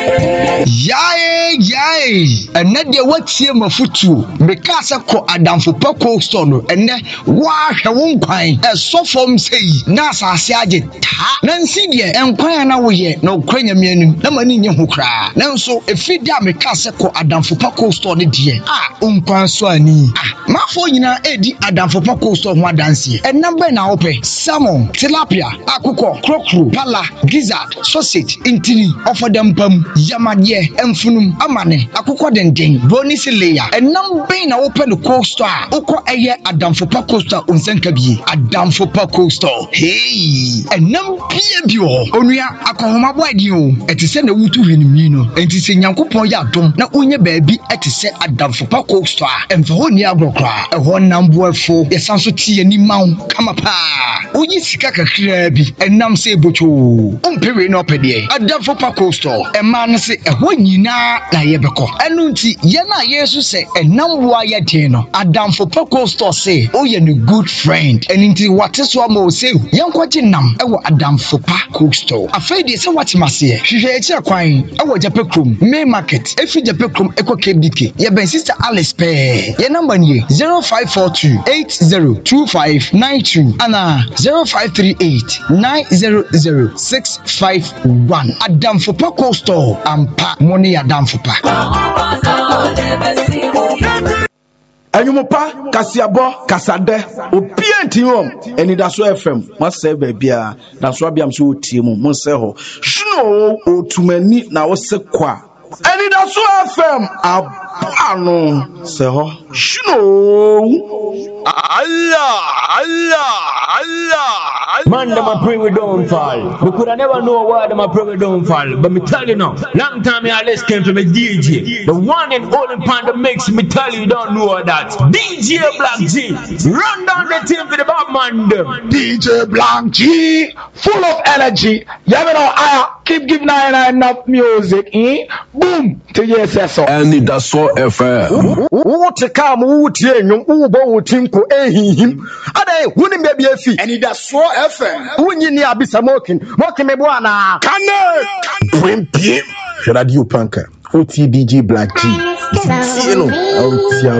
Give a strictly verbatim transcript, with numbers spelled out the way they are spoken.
Yay, yay, and not the what see my foot because I call Adam for Poco Stone, and then wash a won't pine, as so from say, Nasa Saget, Nancy, dear, and crying away, no cranium, no money who cry. Now, so if you damn a casa call Adam for Poco Stone, dear, ah, umpan swani, ah, my phone, you know, Eddie Adam for Poco Stone, one dance, and number now pay salmon, tilapia, akuko, crocru, pala, gizzard, sausage, intini, offer them pum, yamadia. Enfunum amane akukọ denden bonus layer enam ben na open the coaster ukọ eye Adamfo pa coaster onsanka bie Adamfo pa coaster hey enam bia bi o onua akohoma boadi o etise na wutu hwenimi no entise nyankopon ya dom na onye baabi etise Adamfo pa coaster emfa honi agrokra eho namboafo yesanso tie ni mawo kama pa oyi sika kakra bi enam se bocho ompewe no pede Adamfo pa coaster ema ne se eho nyina na yebeko enu nti ye na yesu se enam wa ye den no Adamfo Poco Store se o ye no good friend eni nti wateso ama se yenkwaje nam ewo Adamfo Poco Store afei de se watemase ye hwehwe echi akwan ewo Japekrom main market efi Japekrom eko K B K ye ben sister Alice pe ye number ni zero five four two eight zero two five nine two ana zero five three eight nine zero zero six five one Adamfo Poco Store ampa money Adamfo pa Anyumopa kasiabo kasade opienti hom eni da so F M mase ba bia da so abiam so otie mu mo se ho shino otumani na wo se kwa eni da so F M abano se ho shino Allah Allah Allah man them a pray we don't fall. We could have never know why them a pray we don't fall. But me tell you now, long time me Alex came to me D J. The one and only pan that makes me tell you, you don't know that. D J Black G. Run down the team for the bad man them. D J Black G. Full of energy. You ever know I keep giving I enough music. Eh? Boom. To yes so. And that's so F M. Who to come who tie nyum who bo team ko ehihim. Ade woni baby afi. eni da so F M Wunyi ni abisa mokin. Mokin me bo ana. Kane Pim pim. Radio Panka. O T D J Black G. You know.